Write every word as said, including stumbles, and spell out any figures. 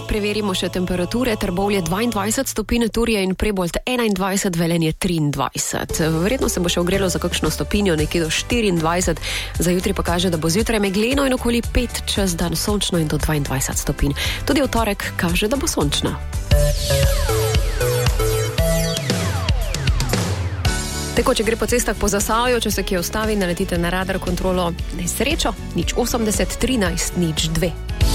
preverimo še temperature. Trbovlje dvaindvajset stopinj, Turje in Prebold enaindvajset, Velenje triindvajset. Verjetno se bo še ogrelo za kakšno stopinjo, nekje do štiriindvajset. Za jutri pa kaže, da bo zjutraj megleno in okoli pet, čez dan sončno in do dvaindvajset stopinj. Tudi v torek kaže, da bo sončno. Tako, če gre po cestah po Zasavju, če se kje ustavi, naletite na radar kontrolo nesrečo, nič osemdeset, trinajst, nič dve.